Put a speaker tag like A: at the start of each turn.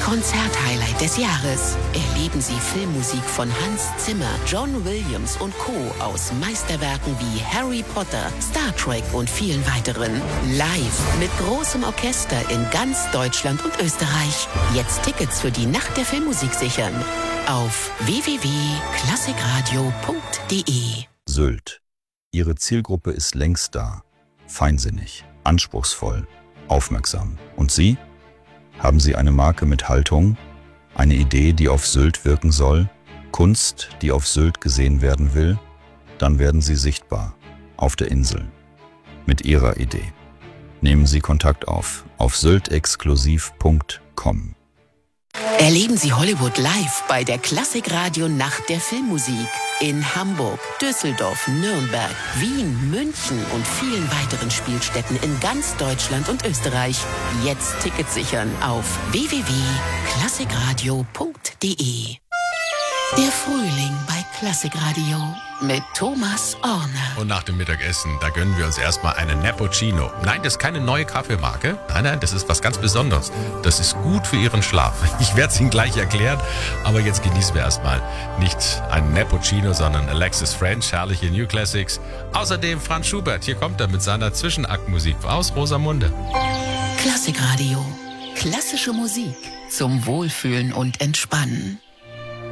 A: Konzerthighlight des Jahres. Erleben Sie Filmmusik von Hans Zimmer, John Williams und Co. aus Meisterwerken wie Harry Potter, Star Trek und vielen weiteren. Live mit großem Orchester in ganz Deutschland und Österreich. Jetzt Tickets für die Nacht der Filmmusik sichern. Auf www.klassikradio.de.
B: Sylt. Ihre Zielgruppe ist längst da. Feinsinnig, anspruchsvoll, aufmerksam. Und Sie? Haben Sie eine Marke mit Haltung? Eine Idee, die auf Sylt wirken soll? Kunst, die auf Sylt gesehen werden will? Dann werden Sie sichtbar. Auf der Insel. Mit Ihrer Idee. Nehmen Sie Kontakt auf syltexklusiv.com.
A: Erleben Sie Hollywood live bei der Klassikradio Nacht der Filmmusik in Hamburg, Düsseldorf, Nürnberg, Wien, München und vielen weiteren Spielstätten in ganz Deutschland und Österreich. Jetzt Tickets sichern auf www.klassikradio.de. Der Frühling bei Klassikradio mit Thomas Orner.
C: Und nach dem Mittagessen, da gönnen wir uns erstmal einen Nepocino. Nein, das ist keine neue Kaffeemarke. Nein, das ist was ganz Besonderes. Das ist gut für Ihren Schlaf. Ich werde es Ihnen gleich erklären, aber jetzt genießen wir erstmal nicht einen Nepocino, sondern Alexis French, herrliche New Classics. Außerdem Franz Schubert, hier kommt er mit seiner Zwischenaktmusik aus Rosamunde.
A: Klassikradio, klassische Musik zum Wohlfühlen und Entspannen.